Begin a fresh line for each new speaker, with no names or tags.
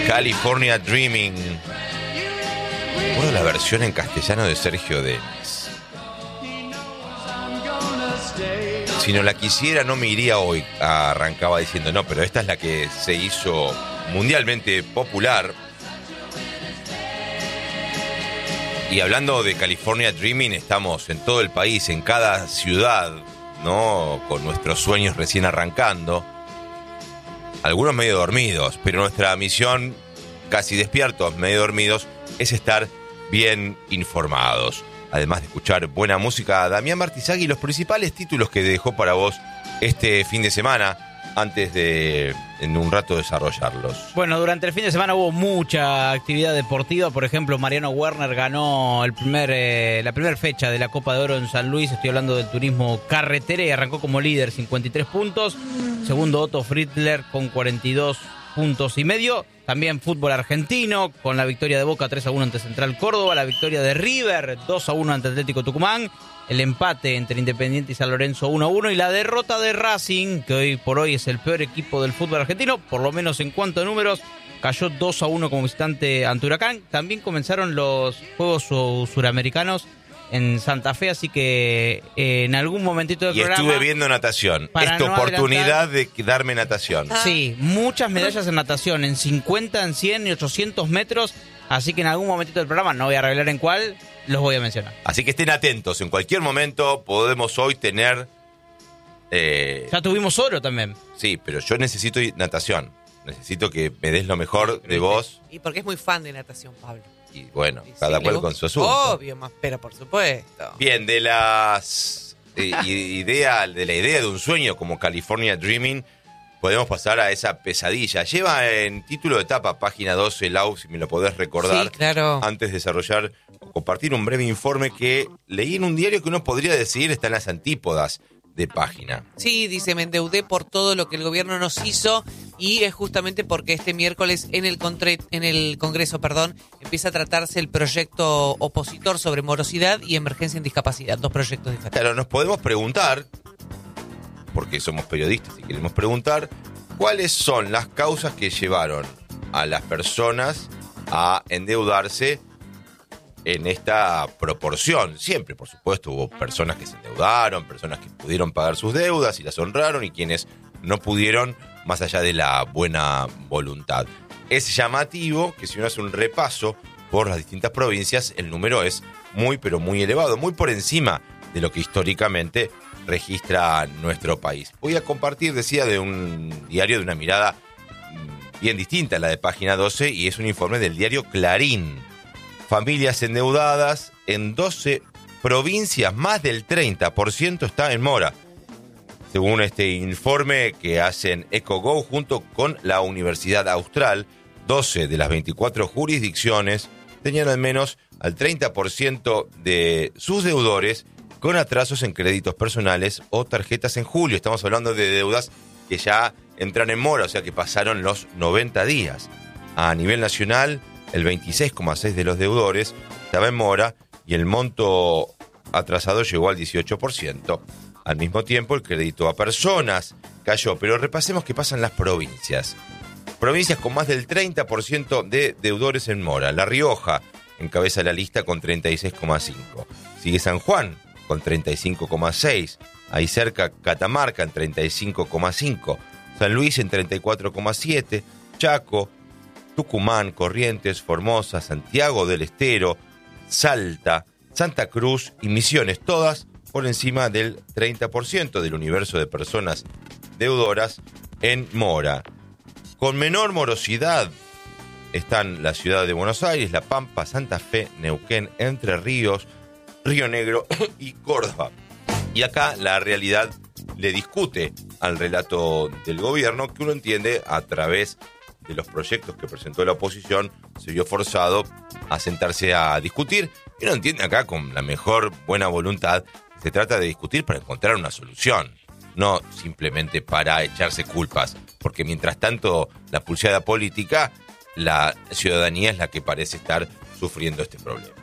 California Dreaming. Bueno, la versión en castellano de Sergio Denis. Si no la quisiera, no me iría hoy. Arrancaba diciendo, no, pero esta es la que se hizo mundialmente popular. Y hablando de California Dreaming, estamos en todo el país, en cada ciudad, ¿no? Con nuestros sueños recién arrancando. Algunos medio dormidos, pero nuestra misión, casi despiertos, medio dormidos, es estar bien informados. Además de escuchar buena música, Damián Martizagui, los principales títulos que dejó para vos este fin de semana, antes de en un rato desarrollarlos.
Bueno, durante el fin de semana hubo mucha actividad deportiva. Por ejemplo, Mariano Werner ganó la primera fecha de la Copa de Oro en San Luis. Estoy hablando del turismo carretera y arrancó como líder, 53 puntos. Segundo, Otto Friedler con 42 puntos y medio. También fútbol argentino, con la victoria de Boca 3-1 ante Central Córdoba, la victoria de River 2-1 ante Atlético Tucumán, el empate entre Independiente y San Lorenzo 1-1 y la derrota de Racing, que hoy por hoy es el peor equipo del fútbol argentino, por lo menos en cuanto a números, cayó 2-1 como visitante ante Huracán. También comenzaron los Juegos Suramericanos en Santa Fe, así que en algún momentito del programa...
Y estuve viendo natación. Es tu oportunidad de darme natación.
Sí, muchas medallas en natación, en 50, en 100 y 800 metros, así que en algún momentito del programa, no voy a revelar en cuál, los voy a mencionar.
Así que estén atentos, en cualquier momento podemos hoy tener...
Ya tuvimos oro también.
Sí, pero yo necesito natación. Necesito que me des lo mejor de vos.
Y porque es muy fan de natación, Pablo.
Y bueno, cada cual con su asunto.
Obvio, pero por supuesto.
Bien, de las idea de un sueño como California Dreaming, podemos pasar a esa pesadilla. Lleva en título de etapa, página 12, Lau, si me lo podés recordar.
Sí, claro.
Antes de desarrollar o compartir un breve informe que leí en un diario que uno podría decir está en las antípodas de página.
Sí, dice, me endeudé por todo lo que el gobierno nos hizo y es justamente porque este miércoles en el Congreso, empieza a tratarse el proyecto opositor sobre morosidad y emergencia en discapacidad, 2 proyectos diferentes.
Claro, nos podemos preguntar, porque somos periodistas y queremos preguntar, ¿cuáles son las causas que llevaron a las personas a endeudarse en esta proporción? Siempre, por supuesto, hubo personas que se endeudaron, personas que pudieron pagar sus deudas y las honraron, y quienes no pudieron, más allá de la buena voluntad. Es llamativo que si uno hace un repaso por las distintas provincias, el número es muy, pero muy elevado, muy por encima de lo que históricamente registra nuestro país. Voy a compartir, decía, de un diario de una mirada bien distinta a la de página 12, y es un informe del diario Clarín. Familias endeudadas en 12 provincias, más del 30% está en mora. Según este informe que hacen EcoGo junto con la Universidad Austral, 12 de las 24 jurisdicciones tenían al menos al 30% de sus deudores con atrasos en créditos personales o tarjetas en julio. Estamos hablando de deudas que ya entran en mora, o sea que pasaron los 90 días. A nivel nacional, el 26,6% de los deudores estaba en mora y el monto atrasado llegó al 18%. Al mismo tiempo, el crédito a personas cayó. Pero repasemos qué pasa en las provincias. Provincias con más del 30% de deudores en mora. La Rioja encabeza la lista con 36,5%. Sigue San Juan con 35,6%. Ahí cerca Catamarca en 35,5%. San Luis en 34,7%. Chaco, Tucumán, Corrientes, Formosa, Santiago del Estero, Salta, Santa Cruz y Misiones, todas por encima del 30% del universo de personas deudoras en mora. Con menor morosidad están la ciudad de Buenos Aires, La Pampa, Santa Fe, Neuquén, Entre Ríos, Río Negro y Córdoba. Y acá la realidad le discute al relato del gobierno, que uno entiende a través de los proyectos que presentó la oposición, se vio forzado a sentarse a discutir. Y uno entiende acá con la mejor buena voluntad, se trata de discutir para encontrar una solución, no simplemente para echarse culpas, porque mientras tanto la pulseada política, la ciudadanía es la que parece estar sufriendo este problema.